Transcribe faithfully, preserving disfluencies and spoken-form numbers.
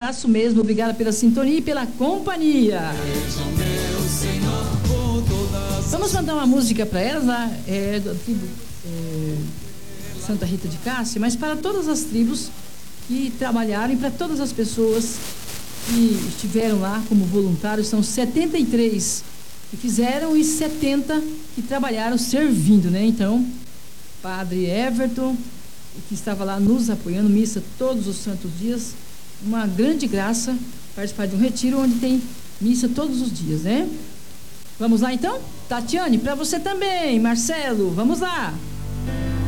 abraço mesmo, obrigada pela sintonia e pela companhia. Vamos mandar uma música para elas lá, é, do tribo é, Santa Rita de Cássia, mas para todas as tribos que trabalharam e para todas as pessoas que estiveram lá como voluntários. São setenta e três que fizeram e setenta que trabalharam servindo, né? Então, Padre Everton, que estava lá nos apoiando, missa todos os santos dias, uma grande graça participar de um retiro onde tem missa todos os dias, né? Vamos lá então? Tatiane, para você também, Marcelo, vamos lá!